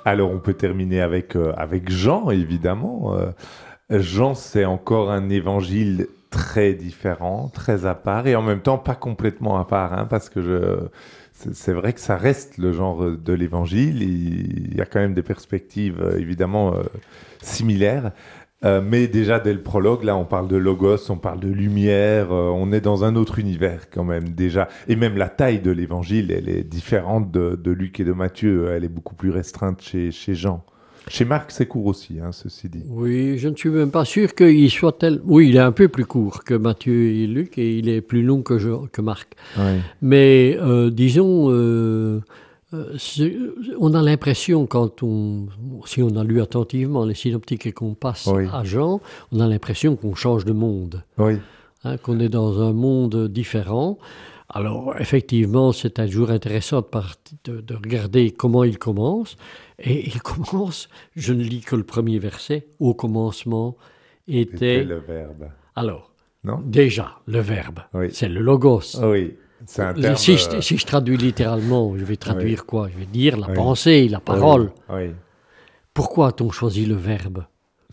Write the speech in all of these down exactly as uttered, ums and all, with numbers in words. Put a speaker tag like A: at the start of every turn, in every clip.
A: Alors, on peut terminer avec, euh, avec Jean, évidemment. Euh, Jean, c'est encore un évangile très différent, très à part, et en même temps pas complètement à part, hein, parce que je, c'est, c'est vrai que ça reste le genre de l'évangile. Il, il y a quand même des perspectives, euh, évidemment, euh, similaires. Euh, mais déjà, dès le prologue, là, on parle de logos, on parle de lumière, euh, on est dans un autre univers quand même, déjà. Et même la taille de l'évangile, elle est différente de, de Luc et de Matthieu. Elle est beaucoup plus restreinte chez, chez Jean. Chez Marc, c'est court aussi, hein, ceci dit.
B: Oui, je ne suis même pas sûr qu'il soit tel... Oui, il est un peu plus court que Matthieu et Luc, et il est plus long que, je... que Marc.
A: Oui.
B: Mais, euh, disons... Euh... C'est, on a l'impression, quand on, si on a lu attentivement les synoptiques et qu'on passe
A: Oui.
B: à Jean, on a l'impression qu'on change de monde,
A: Oui.
B: hein, qu'on est dans un monde différent. Alors, effectivement, c'est toujours intéressant de, part, de, de regarder comment il commence. Et il commence, je ne lis que le premier verset, au commencement était...
A: C'était le verbe.
B: Alors,
A: non
B: déjà, le verbe,
A: oui.
B: c'est le logos.
A: Oui. C'est un terme,
B: si, je, si je traduis littéralement, je vais traduire oui. quoi? Je vais dire la
A: oui.
B: pensée, la parole.
A: Oui. Oui.
B: Pourquoi a-t-on choisi le verbe?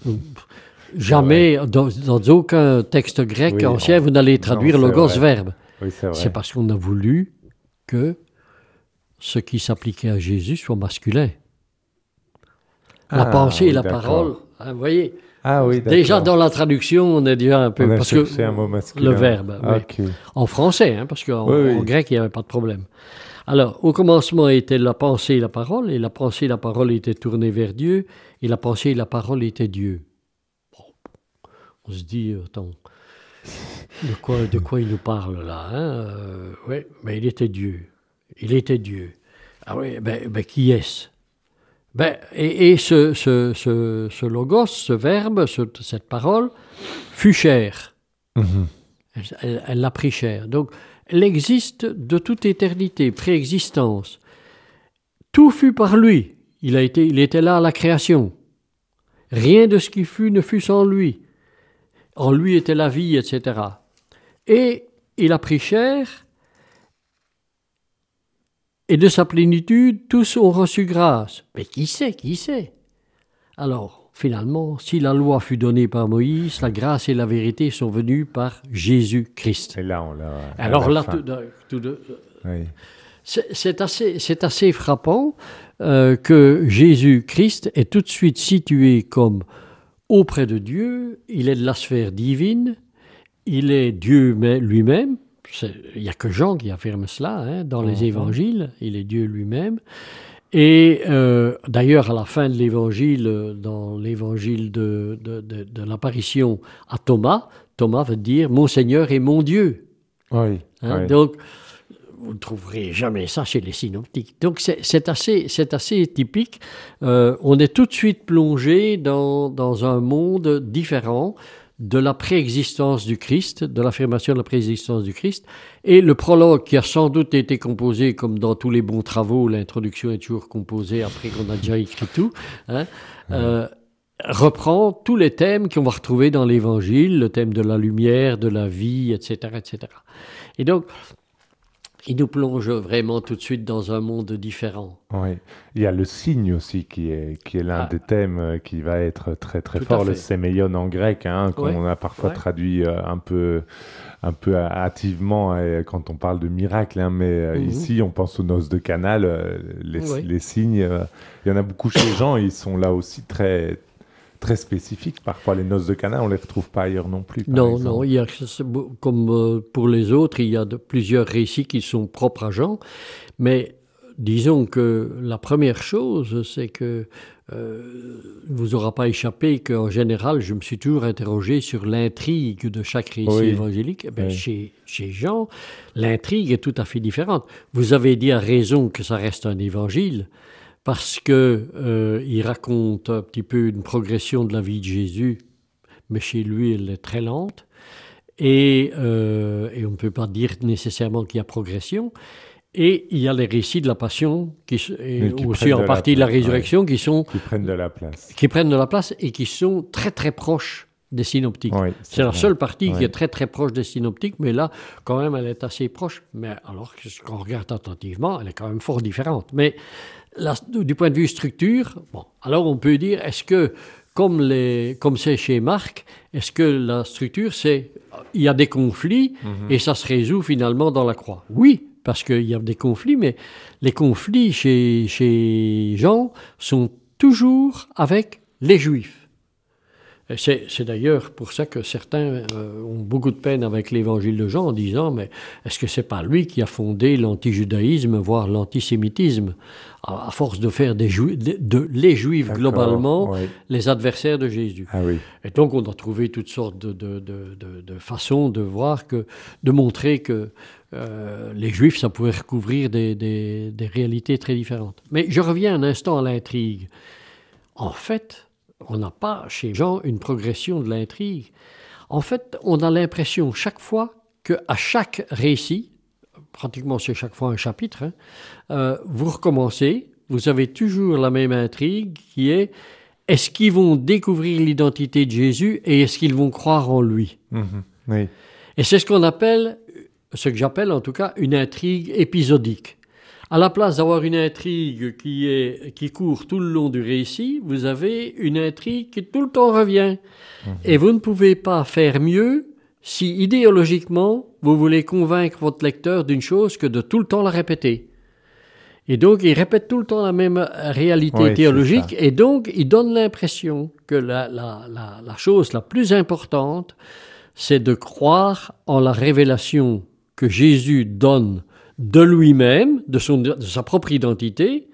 B: Jamais, ouais. dans, dans aucun texte grec oui, ancien, on... vous n'allez traduire non, logos vrai. verbe.
A: Oui, c'est vrai.
B: C'est parce qu'on a voulu que ce qui s'appliquait à Jésus soit masculin. La ah, pensée oui, et la d'accord. parole, hein, vous voyez.
A: Ah, oui,
B: déjà dans la traduction, on est déjà un peu...
A: On a
B: parce
A: cherché
B: que,
A: un mot masculin.
B: Le verbe,
A: ah,
B: oui.
A: okay.
B: En français, hein, parce qu'en
A: oui, oui.
B: en grec, il n'y avait pas de problème. Alors, au commencement était la pensée et la parole, et la pensée et la parole étaient tournées vers Dieu, et la pensée et la parole étaient Dieu. Bon, on se dit, attends, de quoi, de quoi il nous parle là, hein? euh, Oui, mais il était Dieu. Il était Dieu. Ah oui, ben, ben qui est-ce? Ben, et, et ce, ce, ce, ce logos, ce verbe, ce, cette parole, fut chair.
A: Mm-hmm.
B: Elle, elle, elle l'a pris chair. Donc, elle existe de toute éternité, préexistence. Tout fut par lui. Il, a été, il était là à la création. Rien de ce qui fut ne fut sans lui. En lui était la vie, et cetera. Et il a pris chair, et de sa plénitude, tous ont reçu grâce. Mais qui sait, qui sait? Alors, finalement, si la loi fut donnée par Moïse, la grâce et la vérité sont venues par Jésus-Christ.
A: Et là, on l'a...
B: Alors là, tout de, tout de,
A: oui.
B: c'est, c'est, assez, c'est assez frappant euh, que Jésus-Christ est tout de suite situé comme auprès de Dieu. Il est de la sphère divine. Il est Dieu lui-même. Il n'y a que Jean qui affirme cela, hein, dans les mmh. évangiles. Il est Dieu lui-même. Et euh, d'ailleurs, à la fin de l'évangile, dans l'évangile de, de, de, de l'apparition à Thomas, Thomas veut dire « Mon Seigneur et mon Dieu
A: oui, ».
B: Hein,
A: oui.
B: Donc, vous ne trouverez jamais ça chez les synoptiques. Donc, c'est, c'est, assez, c'est assez typique. Euh, on est tout de suite plongé dans, dans un monde différent de la préexistence du Christ, de l'affirmation de la préexistence du Christ. Et le prologue, qui a sans doute été composé, comme dans tous les bons travaux, l'introduction est toujours composée après qu'on a déjà écrit tout, hein, euh, reprend tous les thèmes qu'on va retrouver dans l'Évangile, le thème de la lumière, de la vie, et cetera, et cetera. Et donc, il nous plonge vraiment tout de suite dans un monde différent.
A: Oui, il y a le signe aussi qui est, qui est l'un ah. des thèmes qui va être très très tout fort, le séméion en grec, hein, qu'on ouais. a parfois ouais. traduit euh, un peu, un peu hâtivement euh, quand on parle de miracle, hein, mais euh, mm-hmm. ici on pense aux noces de Cana, euh, les, oui. les signes, euh, il y en a beaucoup chez les gens, ils sont là aussi très... très spécifiques. Parfois, les noces de Cana, on ne les retrouve pas ailleurs non plus.
B: Non,
A: exemple.
B: non. Il y a, comme euh, pour les autres, il y a de, plusieurs récits qui sont propres à Jean. Mais disons que la première chose, c'est que euh, vous aura pas échappé qu'en général, je me suis toujours interrogé sur l'intrigue de chaque récit oui. évangélique. Eh bien, oui. chez, chez Jean, l'intrigue est tout à fait différente. Vous avez dit à raison que ça reste un évangile, parce qu'il euh, raconte un petit peu une progression de la vie de Jésus, mais chez lui, elle est très lente. Et, euh, et on ne peut pas dire nécessairement qu'il y a progression. Et il y a les récits de la Passion, qui, et qui aussi en partie de la, de la résurrection, ouais, qui sont...
A: Qui prennent de la place.
B: Qui prennent de la place et qui sont très très proches des synoptiques.
A: Oui, c'est
B: c'est la
A: vrai.
B: seule partie
A: oui.
B: qui est très très proche des synoptiques, mais là, quand même, elle est assez proche. Mais alors, quand on regarde attentivement, elle est quand même fort différente. Mais la, du point de vue structure, bon, alors on peut dire, est-ce que, comme, les, comme c'est chez Marc, est-ce que la structure, c'est, il y a des conflits mm-hmm. et ça se résout finalement dans la croix? Oui, parce qu'il y a des conflits, mais les conflits chez, chez Jean sont toujours avec les Juifs. C'est, c'est d'ailleurs pour ça que certains euh, ont beaucoup de peine avec l'évangile de Jean en disant mais est-ce que c'est pas lui qui a fondé l'antijudaïsme, voire l'antisémitisme, à, à force de faire des Juifs, de, de les Juifs D'accord, globalement, oui. les adversaires de Jésus.
A: Ah oui.
B: Et donc on a trouvé toutes sortes de, de, de, de, de façons de voir que, de montrer que euh, les Juifs ça pouvait recouvrir des, des, des réalités très différentes. Mais je reviens un instant à l'intrigue. En fait, on n'a pas chez Jean une progression de l'intrigue. En fait, on a l'impression chaque fois qu'à chaque récit, pratiquement c'est chaque fois un chapitre, hein, euh, vous recommencez, vous avez toujours la même intrigue qui est est-ce qu'ils vont découvrir l'identité de Jésus et est-ce qu'ils vont croire en lui?
A: Mmh, oui.
B: Et c'est ce qu'on appelle, ce que j'appelle en tout cas, une intrigue épisodique. À la place d'avoir une intrigue qui, est, qui court tout le long du récit, vous avez une intrigue qui tout le temps revient. Mmh. Et vous ne pouvez pas faire mieux si idéologiquement vous voulez convaincre votre lecteur d'une chose que de tout le temps la répéter. Et donc il répète tout le temps la même réalité oui, théologique et donc il donne l'impression que la, la, la, la chose la plus importante, c'est de croire en la révélation que Jésus donne de lui-même, de, son, de sa propre identité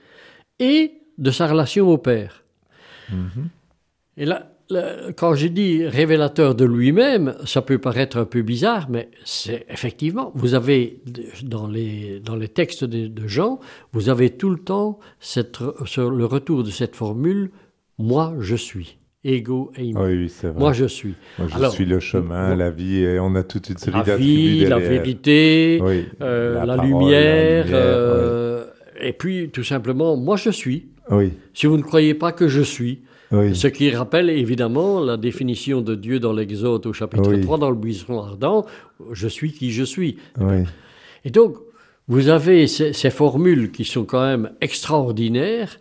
B: et de sa relation au Père. Mm-hmm. Et là, là, quand je dis révélateur de lui-même, ça peut paraître un peu bizarre, mais c'est effectivement, vous avez dans les, dans les textes de, de Jean, vous avez tout le temps cette, sur le retour de cette formule « moi je suis ». Ego et
A: oui, oui, c'est vrai.
B: Moi, je suis.
A: Moi, je
B: Alors,
A: suis le chemin, la vie, et on a toute une série
B: la
A: d'attributs
B: vie,
A: derrière.
B: La vérité,
A: oui,
B: euh,
A: la,
B: la,
A: parole,
B: lumière,
A: la lumière,
B: euh, oui. Et puis, tout simplement, moi, je suis.
A: Oui.
B: Si vous ne croyez pas que je suis,
A: oui.
B: ce qui rappelle évidemment la définition de Dieu dans l'Exode au chapitre oui. trois, dans le buisson ardent, je suis qui je suis.
A: Oui.
B: Et donc, vous avez ces, ces formules qui sont quand même extraordinaires,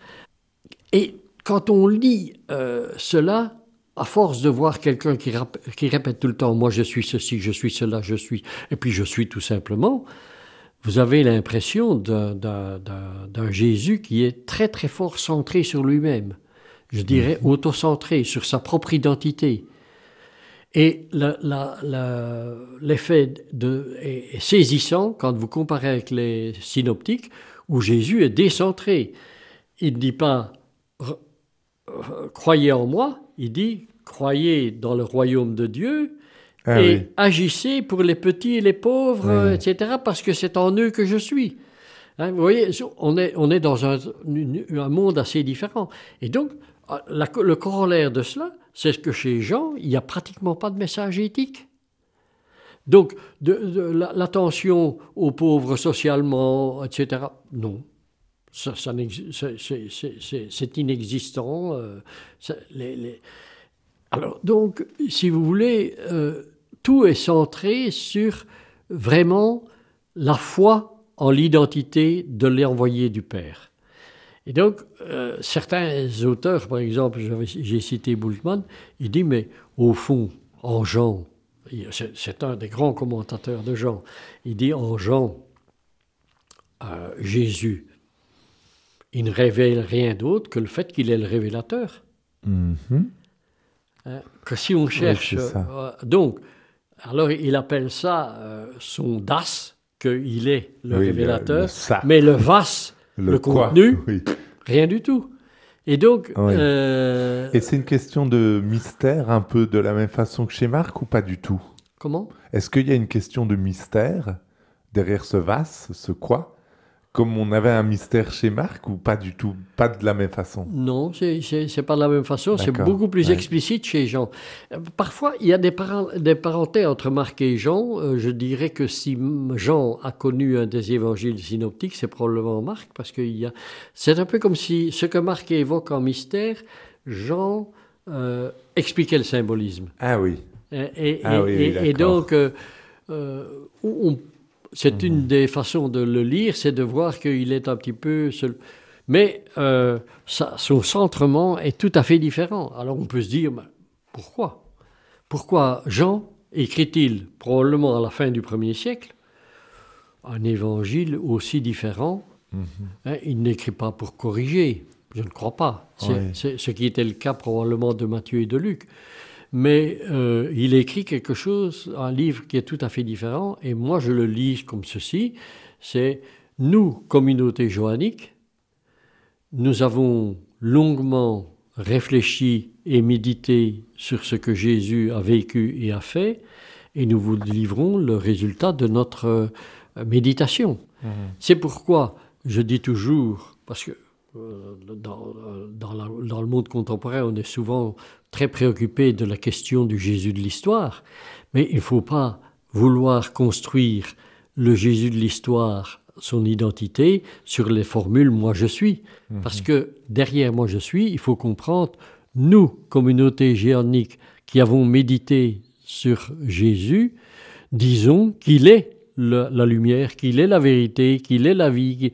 B: et quand on lit euh, cela, à force de voir quelqu'un qui, rap- qui répète tout le temps « moi je suis ceci, je suis cela, je suis », et puis je suis tout simplement, vous avez l'impression d'un, d'un, d'un, d'un Jésus qui est très très fort centré sur lui-même, je dirais mmh. autocentré, sur sa propre identité. Et la, la, la, l'effet de, est, est saisissant quand vous comparez avec les synoptiques, où Jésus est décentré. Il ne dit pas « croyez en moi », il dit « croyez dans le royaume de Dieu ah, et oui. agissez pour les petits et les pauvres, oui. et cetera, parce que c'est en eux que je suis. Hein, » Vous voyez, on est, on est dans un, un monde assez différent. Et donc, la, le corollaire de cela, c'est que chez Jean, il n'y a pratiquement pas de message éthique. Donc, de, de, la, l'attention aux pauvres socialement, et cetera, non. Ça, ça c'est, c'est, c'est, c'est inexistant. Euh, ça, les, les... Alors, donc, si vous voulez, euh, tout est centré sur vraiment la foi en l'identité de l'envoyé du Père. Et donc, euh, certains auteurs, par exemple, j'avais, j'ai cité Bultmann, il dit, mais au fond, en Jean, c'est, c'est un des grands commentateurs de Jean, il dit, en Jean, euh, Jésus, il ne révèle rien d'autre que le fait qu'il est le révélateur. Mm-hmm. Hein, que si on cherche... Oui, euh, donc, alors il appelle ça euh, son das, qu'il est le oui, révélateur, le, le mais le vas, le, le contenu, oui. rien du tout. Et donc...
A: Oui.
B: Euh...
A: Et c'est une question de mystère, un peu de la même façon que chez Marc, ou pas du tout?
B: Comment?
A: Est-ce qu'il y a une question de mystère derrière ce vas, ce quoi? Comme on avait un mystère chez Marc, ou pas du tout, pas de la même façon?
B: Non, c'est, c'est, c'est pas de la même façon, D'accord. c'est beaucoup plus ouais. explicite chez Jean. Parfois, il y a des, par- des parentés entre Marc et Jean. Euh, je dirais que si Jean a connu un des évangiles synoptiques, c'est probablement Marc, parce que il y a... c'est un peu comme si ce que Marc évoque en mystère, Jean euh, expliquait le symbolisme.
A: Ah oui.
B: Et, et,
A: ah,
B: et,
A: oui,
B: et,
A: oui,
B: et donc, euh, euh, on C'est mmh. une des façons de le lire, c'est de voir qu'il est un petit peu... Seul. Mais euh, ça, son centrement est tout à fait différent. Alors on peut se dire, ben, pourquoi Pourquoi Jean écrit-il, probablement à la fin du premier siècle, un évangile aussi différent? Mm-hmm. Hein, il n'écrit pas pour corriger, je ne crois pas. C'est, ouais. c'est ce qui était le cas probablement de Matthieu et de Luc. Mais euh, il écrit quelque chose, un livre qui est tout à fait différent, et moi je le lis comme ceci, c'est « Nous, communauté johannique, nous avons longuement réfléchi et médité sur ce que Jésus a vécu et a fait, et nous vous livrons le résultat de notre euh, méditation. Mmh. » C'est pourquoi je dis toujours, parce que euh, dans, dans, la, dans le monde contemporain, on est souvent très préoccupé de la question du Jésus de l'histoire, mais il ne faut pas vouloir construire le Jésus de l'histoire, son identité, sur les formules « moi je suis mmh. ». Parce que derrière « moi je suis », il faut comprendre, nous, communauté géonique, qui avons médité sur Jésus, disons qu'il est le, la lumière, qu'il est la vérité, qu'il est la vie.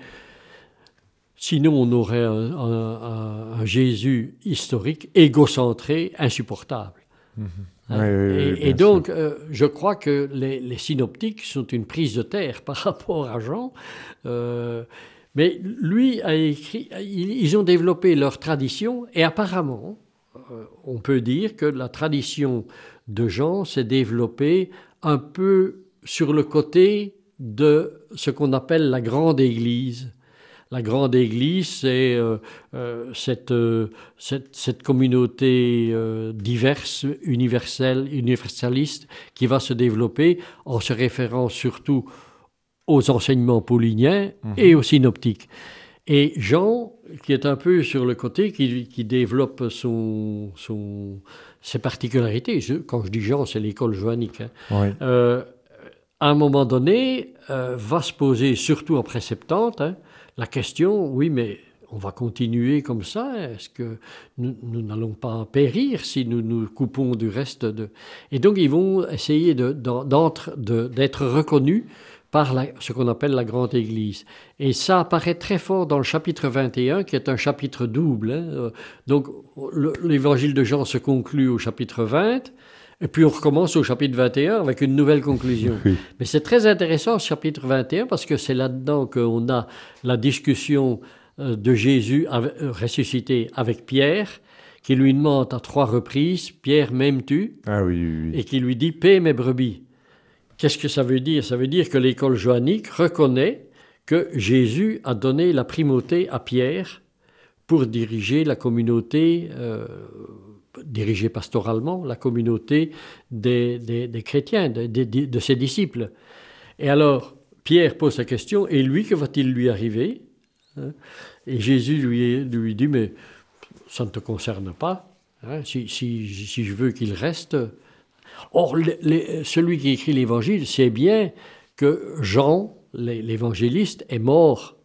B: Sinon, on aurait un, un, un Jésus historique, égocentré, insupportable. Mmh. Hein? Oui, oui, oui, et, et donc, euh, je crois que les, les synoptiques sont une prise de terre par rapport à Jean. Euh, mais lui a écrit, ils ont développé leur tradition et apparemment, euh, on peut dire que la tradition de Jean s'est développée un peu sur le côté de ce qu'on appelle la grande Église. La grande Église, c'est euh, euh, cette, euh, cette, cette communauté euh, diverse, universelle, universaliste, qui va se développer en se référant surtout aux enseignements pauliniens mmh. et aux synoptiques. Et Jean, qui est un peu sur le côté, qui, qui développe son, son, ses particularités, je, quand je dis Jean, c'est l'école johannique, hein. Oui. Euh, à un moment donné, euh, va se poser, surtout après septante, hein, la question, oui, mais on va continuer comme ça, est-ce que nous, nous n'allons pas périr si nous nous coupons du reste de... Et donc, ils vont essayer de, d'entre, de, d'être reconnus par la, ce qu'on appelle la grande Église. Et ça apparaît très fort dans le chapitre vingt et un, qui est un chapitre double. Hein. Donc, le, l'évangile de Jean se conclut au chapitre vingt, et puis on recommence au chapitre vingt et un avec une nouvelle conclusion. Oui. Mais c'est très intéressant ce chapitre vingt et un parce que c'est là-dedans qu'on a la discussion de Jésus avec, euh, ressuscité avec Pierre, qui lui demande à trois reprises « Pierre, m'aimes-tu »
A: ah, oui, oui, oui.
B: Et qui lui dit « Paix mes brebis ». Qu'est-ce que ça veut dire? Ça veut dire que l'école johannique reconnaît que Jésus a donné la primauté à Pierre pour diriger la communauté euh, dirigée pastoralement, la communauté des, des, des chrétiens, de, de, de ses disciples. Et alors, Pierre pose la question, et lui, que va-t-il lui arriver? Et Jésus lui, lui dit, mais ça ne te concerne pas, hein, si, si, si je veux qu'il reste. Or, les, les, celui qui écrit l'Évangile sait bien que Jean, l'évangéliste, est mort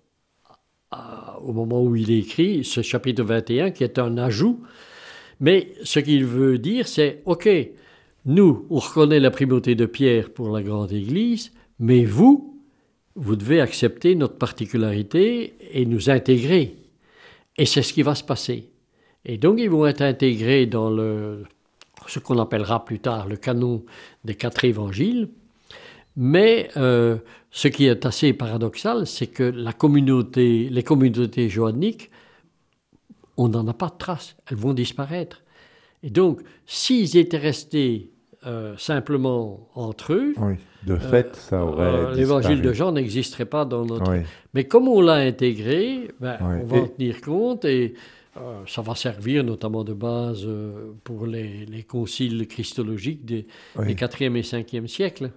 B: à, au moment où il écrit ce chapitre vingt et un, qui est un ajout. Mais ce qu'il veut dire, c'est, OK, nous, on reconnaît la primauté de Pierre pour la grande Église, mais vous, vous devez accepter notre particularité et nous intégrer. Et c'est ce qui va se passer. Et donc, ils vont être intégrés dans le, ce qu'on appellera plus tard le canon des quatre évangiles. Mais euh, ce qui est assez paradoxal, c'est que la communauté, les communautés johanniques, on n'en a pas de traces, elles vont disparaître. Et donc, s'ils étaient restés euh, simplement entre eux,
A: oui, de fait, euh, ça aurait euh,
B: l'évangile de Jean n'existerait pas dans notre... Oui. Mais comme on l'a intégré, ben, oui. on va et... en tenir compte et euh, ça va servir notamment de base euh, pour les, les conciles christologiques des, oui. des quatrième et cinquième siècles.